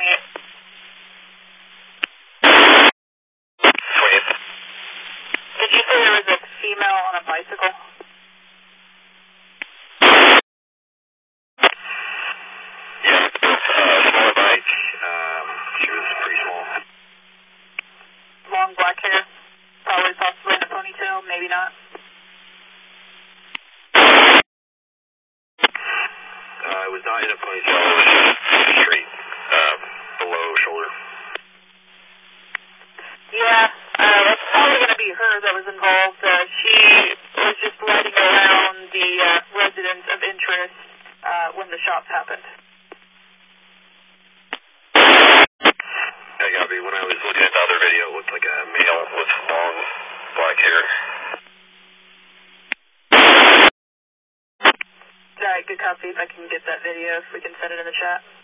Did you say there was a female on a bicycle? Yeah, smaller bike. She was pretty small. Long black hair, probably possibly in a ponytail, maybe not. It was not in a ponytail. It was straight below shoulder. Yeah, it's probably going to be her that was involved. She was just riding around the residence of interest when the shots happened. I got me. When I was looking at the other video, it looked like a male with long black hair. Alright, good copy. If I can get that video, if we can send it in the chat.